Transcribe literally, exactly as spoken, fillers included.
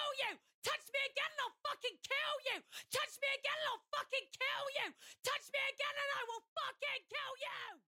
kill you. Touch me again and I'll fucking kill you. Touch me again and I'll fucking kill you. Touch me again and I will fucking kill you.